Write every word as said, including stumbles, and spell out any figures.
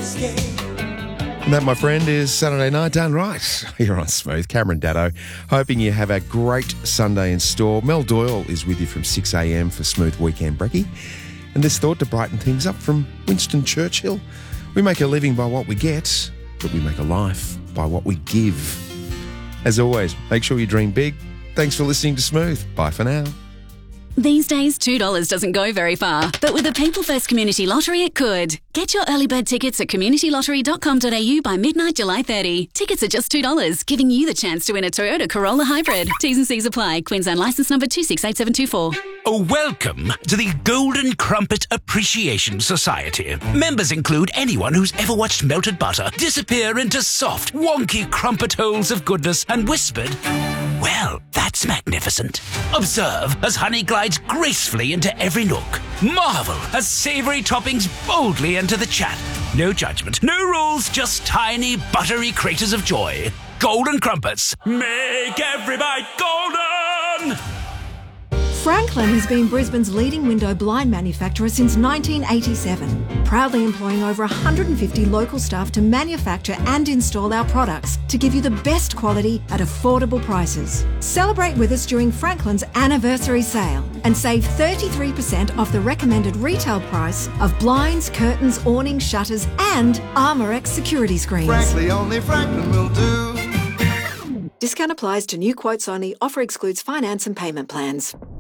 And that, my friend, is Saturday night done right here on Smooth. Cameron Daddo, hoping you have a great Sunday in store. Mel Doyle is with you from six a.m. for Smooth Weekend Brekkie. And this thought to brighten things up from Winston Churchill. We make a living by what we get, but we make a life by what we give. As always, make sure you dream big. Thanks for listening to Smooth. Bye for now. These days, two dollars doesn't go very far, but with the People First Community Lottery, it could. Get your early bird tickets at community lottery dot com dot a u by midnight July thirtieth. Tickets are just two dollars, giving you the chance to win a Toyota Corolla Hybrid. T's and C's apply. Queensland licence number two six eight seven two four. Oh, welcome to the Golden Crumpet Appreciation Society. Members include anyone who's ever watched melted butter disappear into soft, wonky crumpet holes of goodness and whispered, "Well, that's magnificent." Observe as honey glides gracefully into every nook. Marvel as savoury toppings boldly enter the chat. No judgment, no rules, just tiny, buttery craters of joy. Golden Crumpets. Make every bite golden! Franklin has been Brisbane's leading window blind manufacturer since nineteen eighty-seven, proudly employing over one hundred fifty local staff to manufacture and install our products to give you the best quality at affordable prices. Celebrate with us during Franklin's anniversary sale and save thirty-three percent off the recommended retail price of blinds, curtains, awnings, shutters and Armorex security screens. Frankly, only Franklin will do. Discount applies to new quotes only. Offer excludes finance and payment plans.